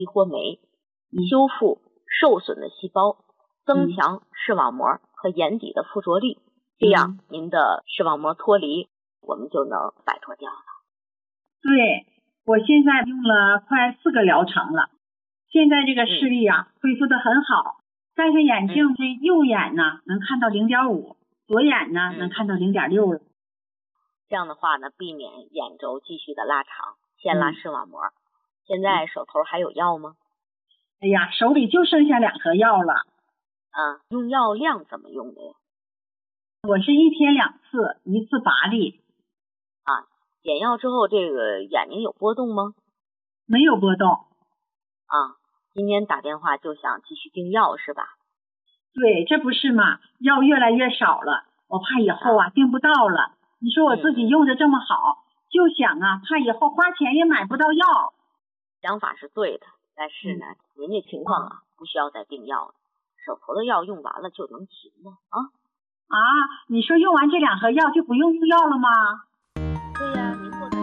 激活酶，修复受损的细胞，增强视网膜和眼底的附着力，这样您的视网膜脱离，我们就能摆脱掉了。 对，我现在用了快4个疗程了，现在这个视力恢复得很好，戴上眼镜这右眼呢能看到 0.5， 左眼呢能看到 0.6 了。 这样的话呢，避免眼轴继续的拉长，牵拉视网膜。现在手头还有药吗？ 哎呀，手里就剩下2盒药了。 用药量怎么用的呀？ 我是1天2次，1次8粒。 减药之后，这个眼睛有波动吗？ 没有波动。 今天打电话就想继续订药是吧？ 对，这不是嘛，药越来越少了，我怕以后订不到了。你说我自己用着这么好，就想怕以后花钱也买不到药。 想法是对的，但是呢，您这情况不需要再订药了，手头的药用完了就能停了你说用完这2盒药就不用药了吗？ 对呀，您做的。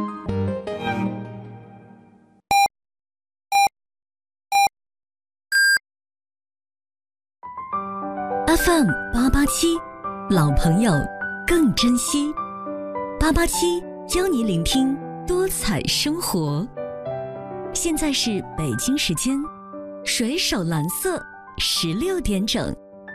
FM 887，老朋友更珍惜。887教你聆听多彩生活。现在是北京时间水手蓝色16点整。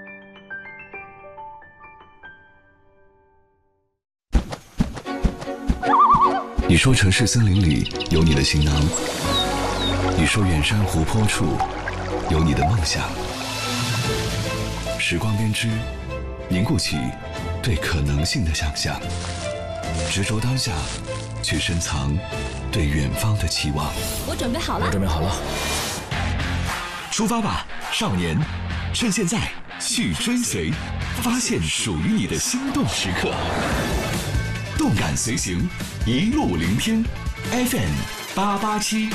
你说城市森林里有你的行囊，你说远山湖泊处有你的梦想。时光编织，凝固起对可能性的想象，执着当下，去深藏对远方的期望。 我准备好了， 出发吧，少年！趁现在去追随，发现属于你的心动时刻。动感随行，一路聆听。FM 887。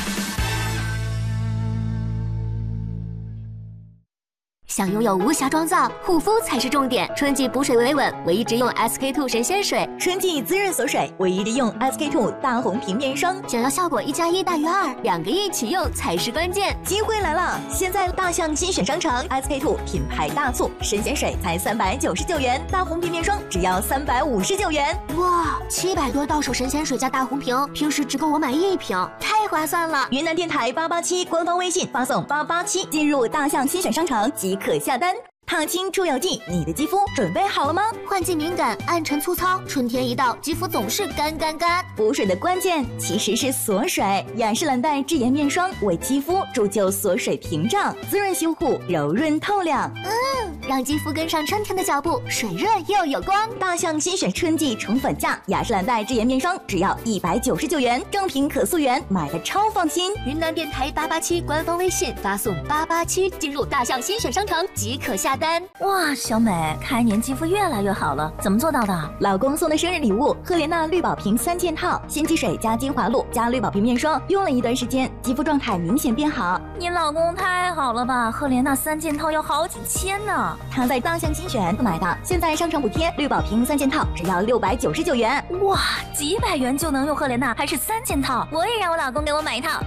想拥有无瑕妆造，护肤才是重点。春季补水维稳，唯一直用 SK2 神仙水； 春季滋润锁水，唯一直用 SK2 大红瓶面霜。 想要效果1+1大于2，2个一起用才是关键。 机会来了！现在大象新选商城 SK2 品牌大促，神仙水才399元，大红瓶面霜只要359元。 哇，700多到手神仙水加大红瓶，平时只够我买1瓶，太划算了！ 云南电台887官方微信发送887进入大象新选商城即可下单。烫青出油剂，你的肌肤准备好了吗？ 换季敏感，暗沉粗糙，春天一到，肌肤总是干。 补水的关键其实是锁水，雅诗兰黛智妍面霜为肌肤铸就锁水屏障，滋润修护，柔润透亮。 让肌肤跟上春天的脚步，水润又有光。 大象新选春季宠粉价，雅诗兰黛智妍面霜只要199元，正品可溯源，买的超放心。 云南电台887官方微信发送887进入大象新选商城即可下单。 哇，小美，开年肌肤越来越好了，怎么做到的？ 老公送的生日礼物，赫莲娜绿宝瓶3件套，鲜肌水加精华露加绿宝瓶面霜，用了一段时间，肌肤状态明显变好。 你老公太好了吧，赫莲娜3件套要好几千呢。 他在大象新选买的，现在商城补贴，绿宝瓶3件套只要699元。 哇，几百元就能用赫莲娜，还是3件套，我也让我老公给我买一套。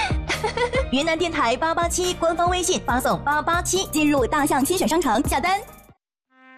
云南电台887官方微信发送887进入大象新选商城下单。